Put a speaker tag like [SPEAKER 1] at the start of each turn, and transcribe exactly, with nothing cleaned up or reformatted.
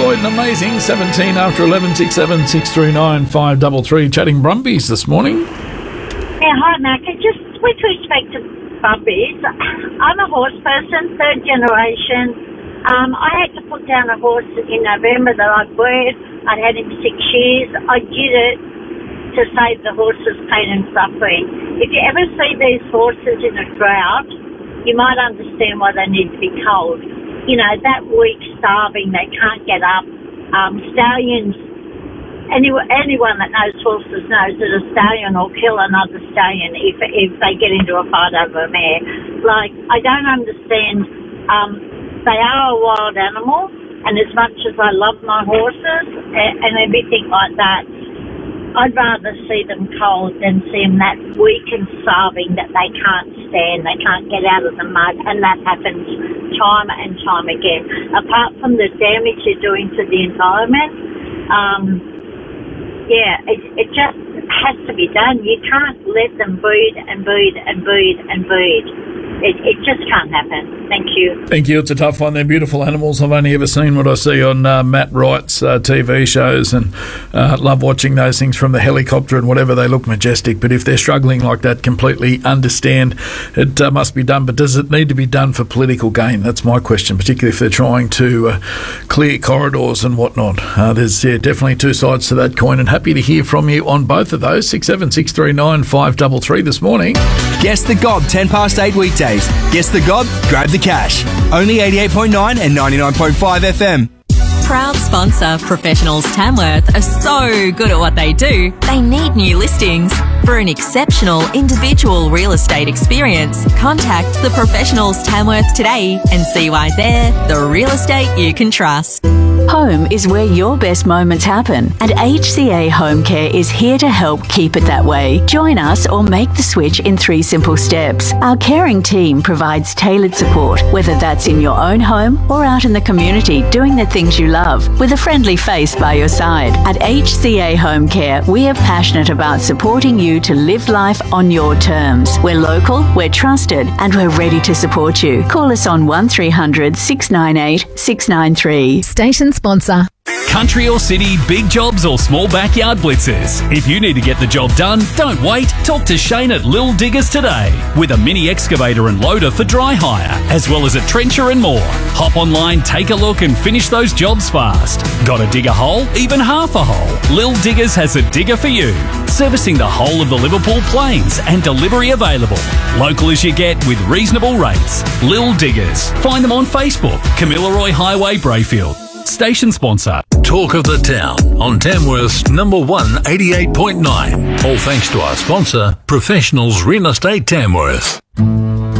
[SPEAKER 1] Floyd and Amazing, seventeen after eleven, six seven six three nine five three three. Chatting Brumbies this morning.
[SPEAKER 2] Yeah, hi, Mark. Just with respect to Brumbies, I'm a horse person, third generation. Um, I had to put down a horse in November that I'd bred. I'd had him six years. I did it to save the horse's pain and suffering. If you ever see these horses in a drought, you might understand why they need to be cold. You know, that week starving, they can't get up. Um, stallions, any, anyone that knows horses knows that a stallion will kill another stallion if if they get into a fight over a mare. Like, I don't understand. Um, they are a wild animal, and as much as I love my horses and, and everything like that, I'd rather see them cold than see them that weak and starving that they can't stand, they can't get out of the mud, and that happens time and time again. Apart from the damage you're doing to the environment, um, yeah, it, it just has to be done. You can't let them breed and breed and breed and breed. It, it just can't happen. Thank you.
[SPEAKER 1] Thank you. It's a tough one. They're beautiful animals. I've only ever seen what I see on uh, Matt Wright's uh, T V shows, and uh, love watching those things from the helicopter and whatever. They look majestic. But if they're struggling like that, completely understand it uh, must be done. But does it need to be done for political gain? That's my question, particularly if they're trying to uh, clear corridors and whatnot. Uh, there's yeah, definitely two sides to that coin, and happy to hear from you on both of those. six seven six three nine five three three this morning.
[SPEAKER 3] Guess the Gob, ten past eight weekdays. Guess the Gob, grab the cash. Only eighty-eight point nine and ninety-nine point five F M.
[SPEAKER 4] Proud sponsor Professionals Tamworth are so good at what they do, they need new listings. For an exceptional individual real estate experience, contact the Professionals Tamworth today and see why they're the real estate you can trust.
[SPEAKER 5] Home is where your best moments happen, and H C A Home Care is here to help keep it that way. Join us or make the switch in three simple steps. Our caring team provides tailored support, whether that's in your own home or out in the community doing the things you love, with a friendly face by your side. At H C A Home Care, we are passionate about supporting you to live life on your terms. We're local, we're trusted, and we're ready to support you. Call us on one three hundred six nine eight six nine three.
[SPEAKER 6] Station sponsor.
[SPEAKER 7] Country or city, big jobs or small backyard blitzers. If you need to get the job done, don't wait. Talk to Shane at Lil Diggers today. With a mini excavator and loader for dry hire, as well as a trencher and more. Hop online, take a look and finish those jobs fast. Got to dig a hole? Even half a hole? Lil Diggers has a digger for you. Servicing the whole of the Liverpool Plains and delivery available. Local as you get with reasonable rates. Lil Diggers. Find them on Facebook. Kamilaroi Highway, Brayfield. Station sponsor.
[SPEAKER 8] Talk of the town on Tamworth's number one eighty-eight point nine. All thanks to our sponsor, Professionals Real Estate Tamworth.